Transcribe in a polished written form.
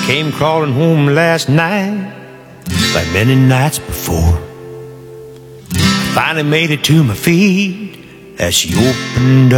Came crawling home last night, like many nights before. I finally made it to my feet as she opened